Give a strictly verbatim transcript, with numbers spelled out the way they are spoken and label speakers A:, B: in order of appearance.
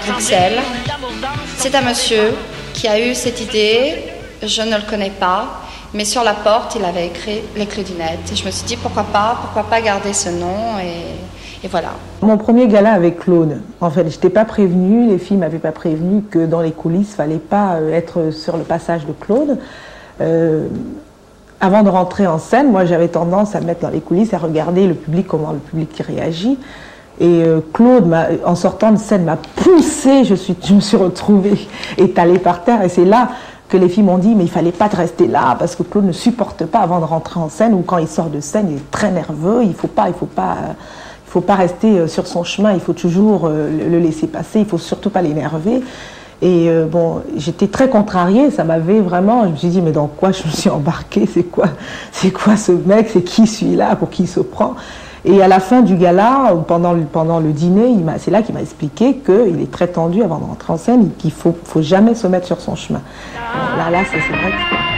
A: Bruxelles. C'est un monsieur qui a eu cette idée, je ne le connais pas, mais sur la porte, il avait écrit Les Claudinettes. Et je me suis dit, pourquoi pas, pourquoi pas garder ce nom et, et voilà.
B: Mon premier gala avec Claude, en fait, je n'étais pas prévenue, les filles ne m'avaient pas prévenue que dans les coulisses, il ne fallait pas être sur le passage de Claude. Euh, avant de rentrer en scène, moi j'avais tendance à me mettre dans les coulisses, à regarder le public, comment le public réagit. Et euh, Claude, en sortant de scène, m'a poussée, je, suis, je me suis retrouvée étalée par terre. Et c'est là que les filles m'ont dit, mais il ne fallait pas te rester là, parce que Claude ne supporte pas avant de rentrer en scène, ou quand il sort de scène, il est très nerveux, il ne faut pas, il faut pas, il faut pas rester sur son chemin, il faut toujours le laisser passer, il ne faut surtout pas l'énerver. Et euh, bon, j'étais très contrariée, ça m'avait vraiment, je me suis dit, mais dans quoi je me suis embarquée, c'est quoi, c'est quoi ce mec, c'est qui celui-là, pour qui il se prend? Et à la fin du gala, pendant le, pendant le dîner, c'est là qu'il m'a expliqué qu'il est très tendu avant de rentrer en scène et qu'il ne faut, faut jamais se mettre sur son chemin. Là, là, c'est vrai que...